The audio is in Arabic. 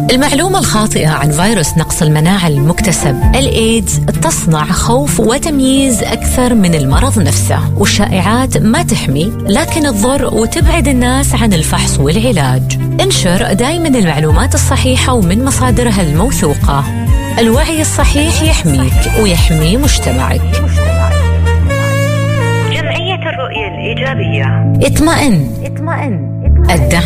المعلومة الخاطئة عن فيروس نقص المناعة المكتسب الإيدز تصنع خوف وتمييز أكثر من المرض نفسه، والشائعات ما تحمي لكن تضر وتبعد الناس عن الفحص والعلاج. انشر دائما المعلومات الصحيحة ومن مصادرها الموثوقة. الوعي الصحيح يحميك ويحمي مجتمعك. جمعية الرؤية الإيجابية. اطمئن. الدعم